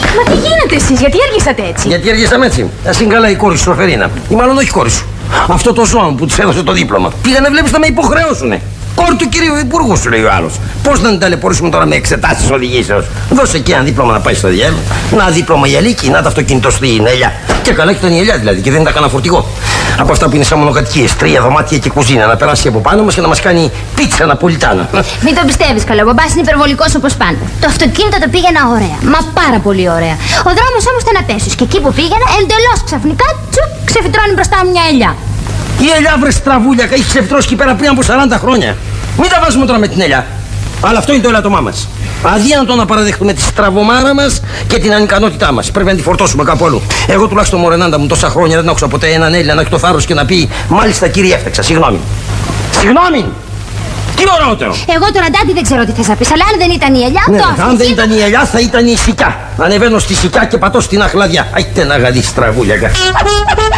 Μα τι γίνεται εσείς, γιατί αργήσατε έτσι? Γιατί αργήσαμε έτσι? Ας είναι καλά η κόρη σου, Σοφερίνα. Ή μάλλον όχι η κόρη σου. Αυτό το ζώο που της έδωσε το δίπλωμα. Πήγανε, βλέπεις, να με υποχρεώσουνε. Κόρη του κυρίου Υπουργού, σου λέει ο άλλος. Πώς να την ταλαιπωρήσουμε τώρα με εξετάσεις οδηγήσεως? Δώσε εκεί ένα δίπλωμα να πάει στο διάλογο. Να δίπλωμα η Αλίκη, να το αυτοκίνητο στην Ελιά. Και καλά, και ήταν η Ελιά δηλαδή, και δεν ήταν κανένα φορτηγό. Από αυτά που είναι σαν μονοκατοικίες, 3 δωμάτια και κουζίνα, να περάσει από πάνω μας και να μας κάνει πίτσα ναπολιτάνα. Μην το πιστεύεις, καλό. Ο μπαμπάς είναι υπερβολικός όπως πάντα. Το αυτοκίνητο το πήγαινα ωραία. Μα πάρα πολύ ωραία. Ο δρόμος όμως ήταν απέσιος. Και εκεί που πήγαινα, εντελώς ξαφνικά, τσουπ, ξεφυτρώνει μπροστά μου μια ελιά. Η Ελιά, βρε στραβούλια, έχει ξεφυτρώσει εκεί πέρα πριν από 40 χρόνια. Μην τα βάζουμε τώρα με την Ελιά. Αλλά αυτό είναι το ελαττωμά μας. Αδύνατο να παραδεχτούμε τη στραβομάρα μας και την ανικανότητά μας. Πρέπει να τη φορτώσουμε κάπου αλλού. Εγώ τουλάχιστον, μωρενάντα μου, τόσα χρόνια δεν άκουσα ποτέ έναν Έλληνα να έχει το θάρρος και να πει μάλιστα κύριε έφταξα. Συγγνώμη. Συγγνώμη! Τι ωραιότερο! Εγώ τον Αντάντη δεν ξέρω τι θες να πεις, αλλά αν δεν ήταν η Ελιά, ναι, το αν δεν ήταν η Ελιά, θα ήταν η Σικιά. Ανεβαίνω στη Σικιά και πατώ στην Αχλαδιά. Αϊτε να γαδί στραβούλια.